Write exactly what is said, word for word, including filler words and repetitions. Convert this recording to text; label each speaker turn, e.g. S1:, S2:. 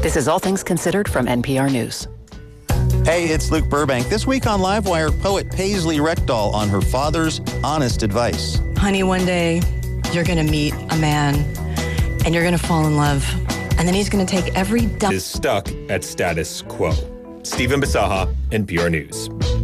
S1: This is All Things Considered from N P R News.
S2: Hey, it's Luke Burbank. This week on Livewire, poet Paisley Rekdal on her father's honest advice.
S3: Honey, one day you're going to meet a man and you're going to fall in love. And then he's going to take every...
S4: Dump- is stuck at status quo. Stephen Bisaha, N P R News.